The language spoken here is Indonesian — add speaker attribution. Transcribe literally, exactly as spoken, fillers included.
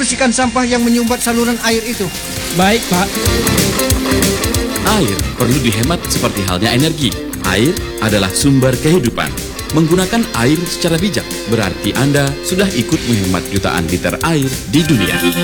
Speaker 1: membersihkan sampah yang menyumbat saluran air itu.
Speaker 2: Baik, Pak.
Speaker 3: Air perlu dihemat seperti halnya energi. Air adalah sumber kehidupan. Menggunakan air secara bijak berarti Anda sudah ikut menghemat jutaan liter air di dunia.